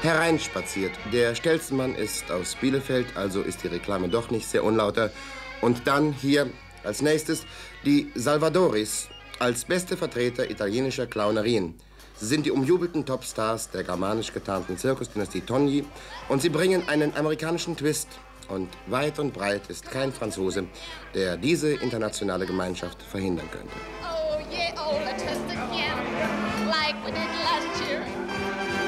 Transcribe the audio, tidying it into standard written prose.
hereinspaziert. Der Stelzmann ist aus Bielefeld, also ist die Reklame doch nicht sehr unlauter. Und dann hier als nächstes die Salvadoris als beste Vertreter italienischer Clownerien. Sie sind die umjubelten Topstars der germanisch getarnten Zirkusdynastie Togni und sie bringen einen amerikanischen Twist. Und weit und breit ist kein Franzose, der diese internationale Gemeinschaft verhindern könnte.